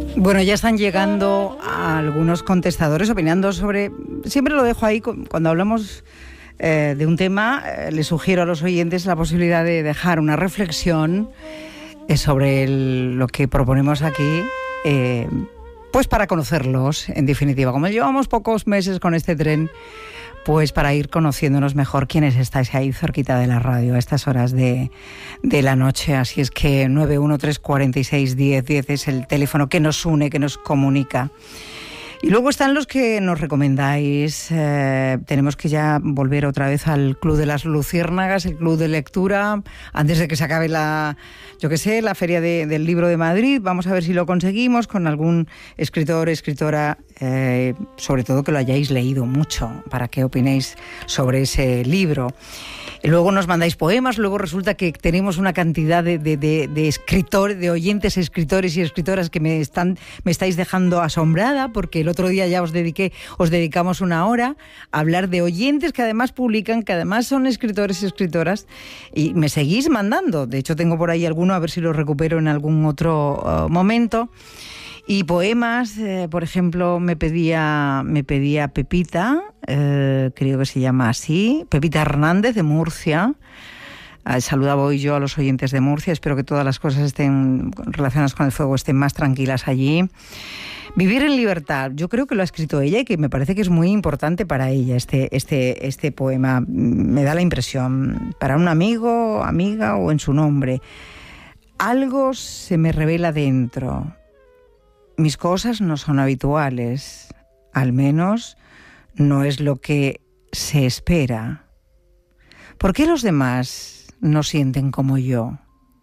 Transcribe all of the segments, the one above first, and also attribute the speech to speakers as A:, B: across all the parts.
A: Bueno, ya están llegando algunos contestadores opinando sobre... Siempre lo dejo ahí cuando hablamos de un tema. Les sugiero a los oyentes la posibilidad de dejar una reflexión sobre lo que proponemos aquí, pues para conocerlos, en definitiva. Como llevamos pocos meses con este tren, pues para ir conociéndonos mejor quienes estáis ahí cerquita de la radio a estas horas de la noche. Así es que 913461010 es el teléfono que nos une, que nos comunica. Y luego están los que nos recomendáis. Tenemos que ya volver otra vez al Club de las Luciérnagas, el Club de Lectura, antes de que se acabe la Feria del Libro de Madrid. Vamos a ver si lo conseguimos con algún escritor, escritora, sobre todo que lo hayáis leído mucho, para que opinéis sobre ese libro. Luego nos mandáis poemas, luego resulta que tenemos una cantidad de escritores, de oyentes, escritores y escritoras que me estáis dejando asombrada, porque el otro día ya os dedicamos una hora a hablar de oyentes que además publican, que además son escritores y escritoras, y me seguís mandando. De hecho, tengo por ahí alguno, a ver si lo recupero en algún otro momento. Y poemas, por ejemplo, me pedía Pepita, creo que se llama así, Pepita Hernández de Murcia. Saludaba hoy yo a los oyentes de Murcia, espero que todas las cosas estén relacionadas con el fuego estén más tranquilas allí. Vivir en libertad, yo creo que lo ha escrito ella y que me parece que es muy importante para ella este poema, me da la impresión, para un amigo, amiga o en su nombre. Algo se me revela dentro. Mis cosas no son habituales, al menos no es lo que se espera. ¿Por qué los demás no sienten como yo?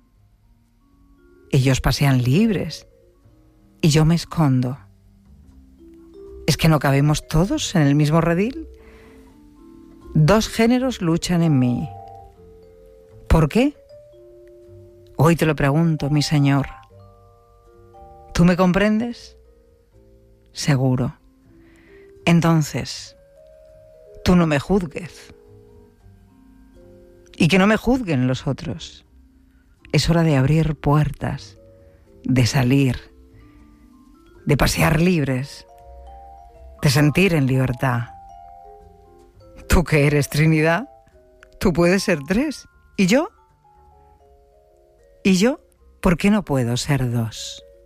A: Ellos pasean libres y yo me escondo. ¿Es que no cabemos todos en el mismo redil? Dos géneros luchan en mí. ¿Por qué? Hoy te lo pregunto, mi señor. ¿Tú me comprendes? Seguro. Entonces, tú no me juzgues. Y que no me juzguen los otros. Es hora de abrir puertas, de salir, de pasear libres, de sentir en libertad. ¿Tú que eres Trinidad? Tú puedes ser tres. ¿Y yo? ¿Y yo? ¿Por qué no puedo ser dos?